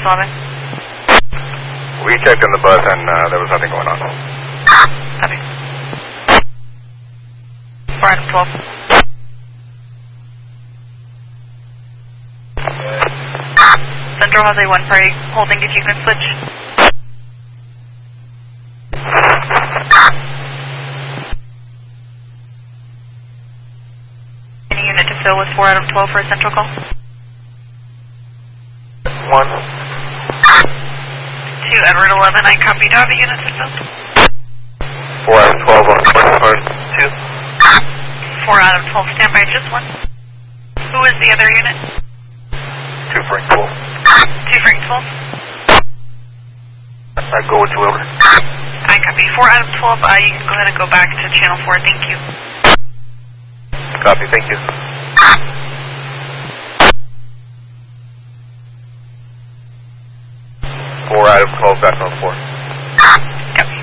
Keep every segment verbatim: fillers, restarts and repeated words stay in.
eleven. We checked in the bus and uh, there was nothing going on. Copy. four Adam twelve. Central Jose one for holding if you can switch. Any unit to fill with four Adam twelve for a central call? One. two Edward eleven, I copy. Do I have a unit to fill? four Adam twelve on one, two. four Adam twelve, standby, just one. Who is the other unit? two Frank twelve. two Frank twelve. I go with whoever. I copy. four Adam twelve, uh, you can go ahead and go back to channel four, thank you. Copy, thank you. four Adam twelve back on four. Copy.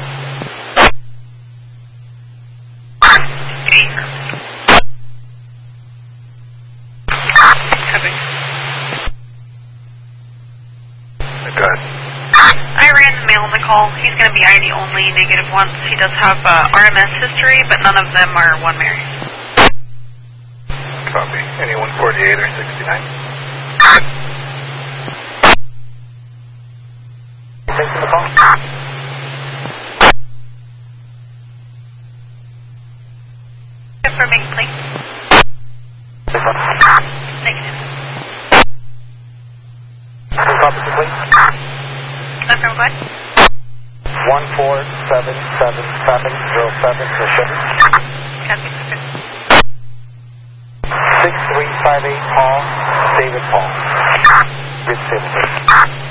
Copy. Go ahead. I ran the mail on the call. He's going to be I D only, negative once. He does have uh, R M S history, but none of them are one Mary. Copy. Any one forty-eight or sixty-nine? Thanks for the call. Confirming, please. Negative. Copy, complete. Confirm, go ahead. one four seven seven seven zero seven for Chevy. Copy. six three five eight Paul, David Paul. Good citizen.